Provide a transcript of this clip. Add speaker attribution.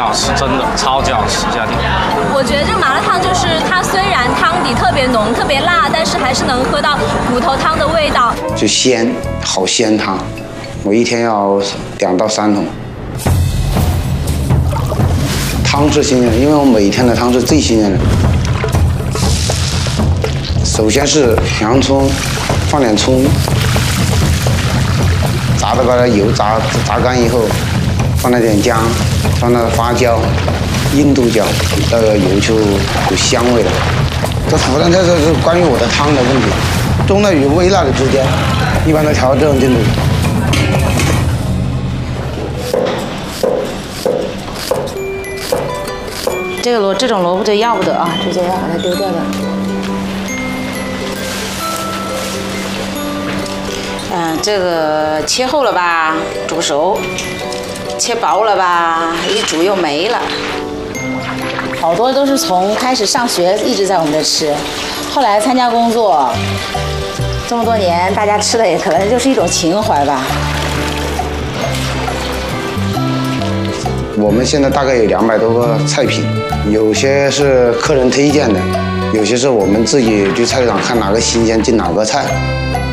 Speaker 1: 好吃，真的超级好吃，夏天。
Speaker 2: 我觉得这个麻辣烫就是它虽然汤底特别浓、特别辣，但是还是能喝到骨头汤的味道。
Speaker 3: 就鲜，好鲜汤，我一天要2到3桶。汤是新鲜的，因为我每天的汤是最新鲜的。首先是洋葱，放点葱，炸的把它油炸干以后，放了点姜，放了花椒、印度椒，这个油就有香味了。这湖南菜这是关于我的汤的问题，中辣与微辣的之间，一般都调到这种进度。
Speaker 4: 这种萝卜就要不得啊，直接要把它丢掉的。这个切厚了吧，煮不熟；切薄了吧，一煮又没了。好多都是从开始上学一直在我们这吃，后来参加工作，这么多年，大家吃的也可能就是一种情怀吧。
Speaker 3: 我们现在大概有200多个菜品，有些是客人推荐的，有些是我们自己去菜市场看哪个新鲜进哪个菜。